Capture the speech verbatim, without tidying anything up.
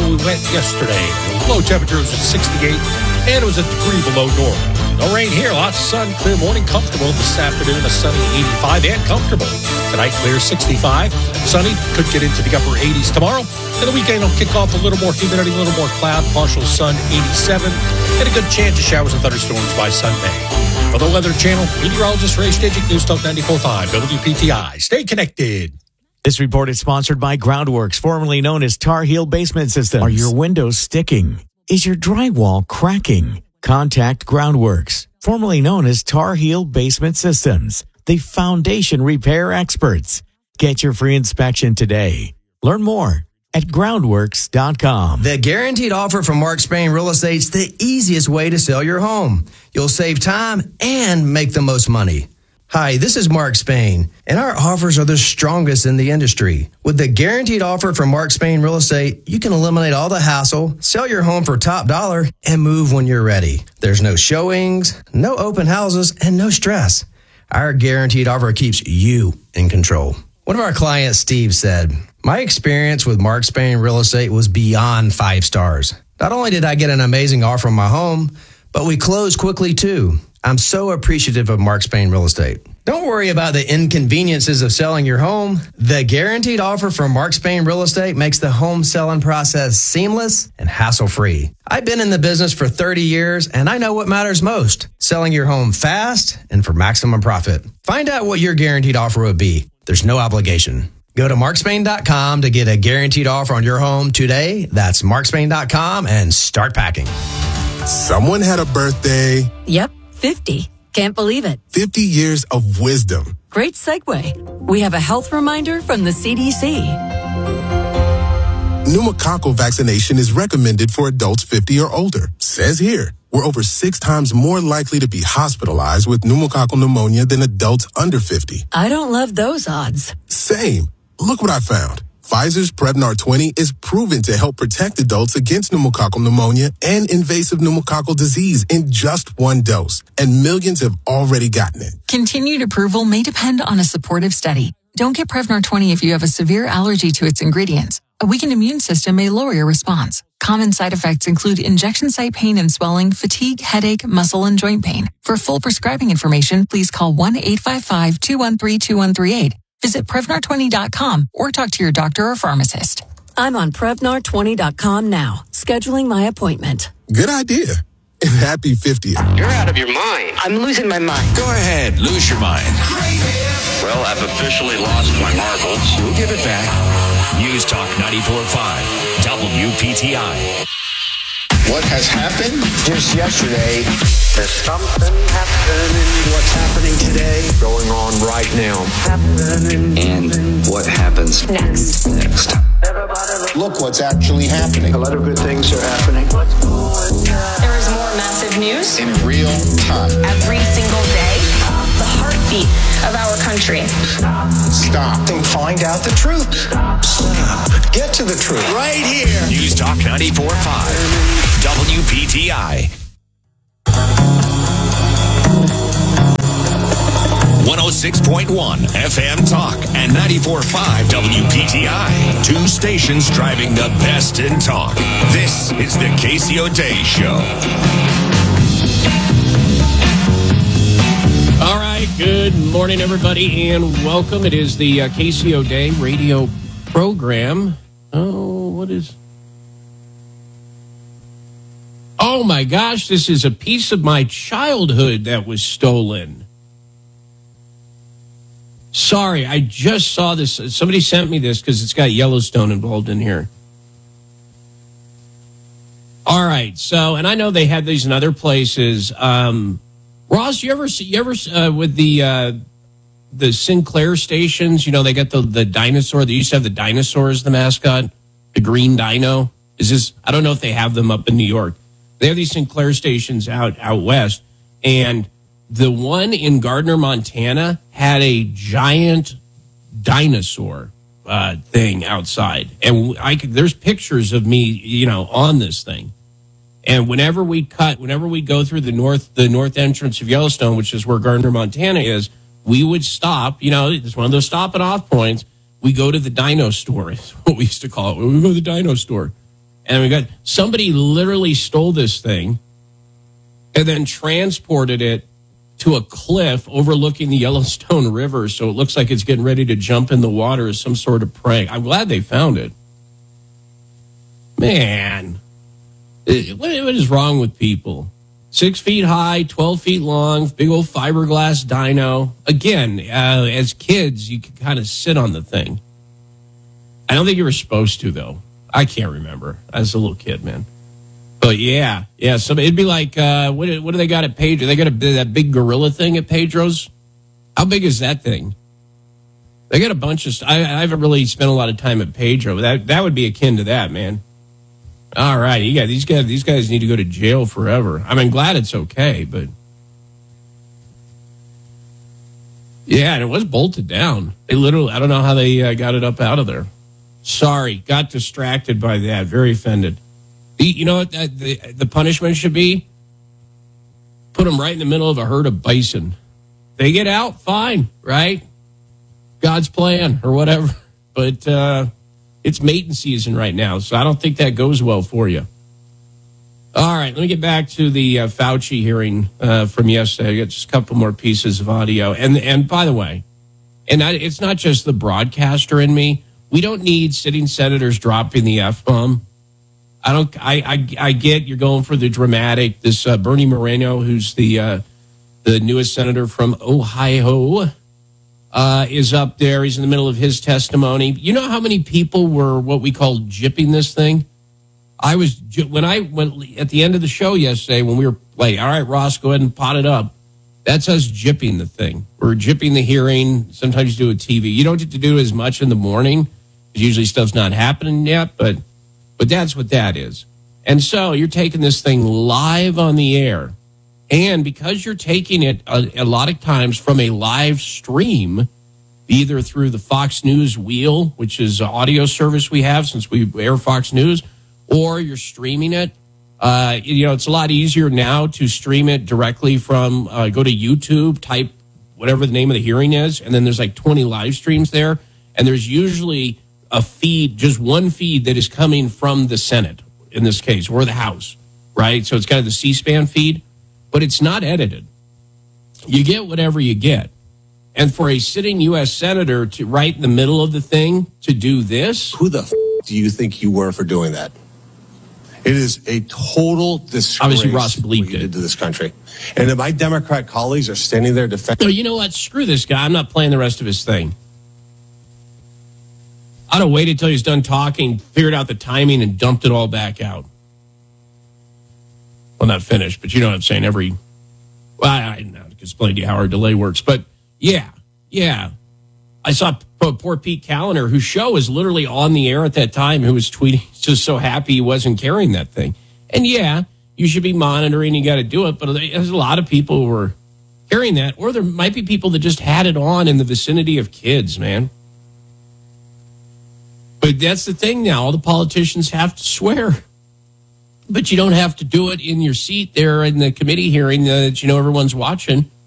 we went yesterday. The low temperature was at sixty-eight, and it was a degree below normal. No rain here, lots of sun, clear morning, comfortable. This afternoon, a sunny eighty-five and comfortable. Tonight, clear sixty-five. Sunny, could get into the upper eighties tomorrow. And the weekend will kick off a little more humidity, a little more cloud, partial sun, eighty-seven. And a good chance of showers and thunderstorms by Sunday. For the Weather Channel, meteorologist Ray Stidgick, News Talk ninety-four point five, W P T I. Stay connected. This report is sponsored by Groundworks, formerly known as Tar Heel Basement Systems. Are your windows sticking? Is your drywall cracking? Contact Groundworks, formerly known as Tar Heel Basement Systems, the foundation repair experts. Get your free inspection today. Learn more at groundworks dot com. The guaranteed offer from Mark Spain Real Estate's the easiest way to sell your home. You'll save time and make the most money. Hi, this is Mark Spain, and our offers are the strongest in the industry. With the guaranteed offer from Mark Spain Real Estate, you can eliminate all the hassle, sell your home for top dollar, and move when you're ready. There's no showings, no open houses, and no stress. Our guaranteed offer keeps you in control. One of our clients, Steve, said, "My experience with Mark Spain Real Estate was beyond five stars. Not only did I get an amazing offer on my home, but we closed quickly too. I'm so appreciative of Mark Spain Real Estate." Don't worry about the inconveniences of selling your home. The guaranteed offer from Mark Spain Real Estate makes the home selling process seamless and hassle-free. I've been in the business for thirty years, and I know what matters most: selling your home fast and for maximum profit. Find out what your guaranteed offer would be. There's no obligation. Go to mark spain dot com to get a guaranteed offer on your home today. That's mark spain dot com and start packing. Someone had a birthday. Yep, fifty. Can't believe it. fifty years of wisdom. Great segue. We have a health reminder from the C D C. Pneumococcal vaccination is recommended for adults fifty or older. Says here, we're over six times more likely to be hospitalized with pneumococcal pneumonia than adults under fifty. I don't love those odds. Same. Look what I found. Pfizer's Prevnar twenty is proven to help protect adults against pneumococcal pneumonia and invasive pneumococcal disease in just one dose, and millions have already gotten it. Continued approval may depend on a supportive study. Don't get Prevnar twenty if you have a severe allergy to its ingredients. A weakened immune system may lower your response. Common side effects include injection site pain and swelling, fatigue, headache, muscle, and joint pain. For full prescribing information, please call one eight five five, two one three, two one three eight. Visit Prevnar twenty dot com or talk to your doctor or pharmacist. I'm on Prevnar twenty dot com now, scheduling my appointment. Good idea. And happy fiftieth. You're out of your mind. I'm losing my mind. Go ahead, lose your mind. Well, I've officially lost my marbles. We'll give it back. News Talk ninety-four point five, W P T I. What has happened? Just yesterday. There's something happening. What's happening today? Going on right now. Happening. And what happens Next. next. Look what's actually happening. A lot of good things are happening. There is more massive news In real time. every single day. The heartbeat of our country. Stop. And find out the truth. Stop. Get to the truth. Right here. News Talk ninety-four point five, W P T I. one oh six point one F M Talk and ninety-four point five W P T I. Two stations driving the best in talk. This is the Casey O'Day Show. All right, good morning, everybody, and welcome. It is the uh, Casey O'Day radio program. Oh, what is... Oh, my gosh, this is a piece of my childhood that was stolen. Sorry, I just saw this. Somebody sent me this because it's got Yellowstone involved in here. All right, so, and I know they had these in other places. Um, Ross, you ever, you ever uh, with the uh, the Sinclair stations? You know, they got the the dinosaur. They used to have the dinosaur as the mascot, the green dino. Is this? I don't know if they have them up in New York. They have these Sinclair stations out out west, and the one in Gardner, Montana, had a giant dinosaur uh, thing outside, and I could, there's pictures of me, you know, on this thing. And whenever we cut, whenever we go through the north, the north entrance of Yellowstone, which is where Gardner, Montana is, we would stop. You know, it's one of those stop and off points. We go to the dino store, is what we used to call it. We go to the dino store. And we got somebody literally stole this thing and then transported it to a cliff overlooking the Yellowstone River, so it looks like it's getting ready to jump in the water as some sort of prank. I'm glad they found it. Man, what, what is wrong with people? Six feet high, twelve feet long, big old fiberglass dino. Again, uh, as kids, you could kind of sit on the thing. I don't think you were supposed to, though. I can't remember. I was a little kid, man. But yeah, yeah. So it'd be like, uh, what, what do they got at Pedro? They got a, that big gorilla thing at Pedro's. How big is that thing? They got a bunch of. I, I haven't really spent a lot of time at Pedro. That that would be akin to that, man. All right, you got these guys. These guys need to go to jail forever. I mean, glad it's okay, but yeah, and it was bolted down. They literally. I don't know how they uh, got it up out of there. Sorry, got distracted by that. Very offended. You know what the, the punishment should be? Put them right in the middle of a herd of bison. They get out, fine, right? God's plan or whatever. But uh, it's mating season right now, so I don't think that goes well for you. All right, let me get back to the uh, Fauci hearing uh, from yesterday. I got just a couple more pieces of audio. And, and by the way, and I, it's not just the broadcaster in me. We don't need sitting senators dropping the F-bomb. I don't. I, I. I get you're going for the dramatic. This uh, Bernie Moreno, who's the uh, the newest senator from Ohio, uh, is up there. He's in the middle of his testimony. You know how many people were what we call jipping this thing? I was when I went at the end of the show yesterday when we were like, "All right, Ross, go ahead and pot it up." That's us jipping the thing. We're jipping the hearing. Sometimes you do a T V. You don't get to do as much in the morning. Usually stuff's not happening yet, but. But that's what that is. And so you're taking this thing live on the air. And because you're taking it a, a lot of times from a live stream, either through the Fox News Wheel, which is an audio service we have since we air Fox News, or you're streaming it. Uh, you know, it's a lot easier now to stream it directly from, uh, go to YouTube, type whatever the name of the hearing is, and then there's like twenty live streams there. And there's usually a feed, just one feed that is coming from the Senate, in this case, or the House, right? So it's kind of the C-SPAN feed, but it's not edited. You get whatever you get. And for a sitting U S senator to right in the middle of the thing to do this. Who the f- do you think you were for doing that? It is a total disgrace. Obviously, Ross bleeped what you it. did to this country. And if my Democrat colleagues are standing there defending. No, you know what? Screw this guy. I'm not playing the rest of his thing. I'd have waited till he's done talking, figured out the timing, and dumped it all back out. Well, not finished, but you know what I'm saying. Every, well, I, I don't explain to you how our delay works, but yeah, yeah. I saw p- poor Pete Callender, whose show was literally on the air at that time, who was tweeting, just so happy he wasn't carrying that thing. And yeah, you should be monitoring, you got to do it, but there's a lot of people who were carrying that, or there might be people that just had it on in the vicinity of kids, man. But that's the thing now. All the politicians have to swear. But you don't have to do it in your seat there in the committee hearing that you know everyone's watching.